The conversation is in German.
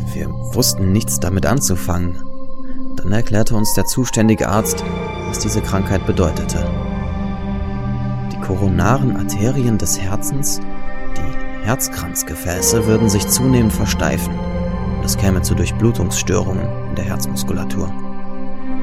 Wir wussten nichts damit anzufangen. Dann erklärte uns der zuständige Arzt, was diese Krankheit bedeutete. Die koronaren Arterien des Herzens, die Herzkranzgefäße, würden sich zunehmend versteifen und es käme zu Durchblutungsstörungen in der Herzmuskulatur.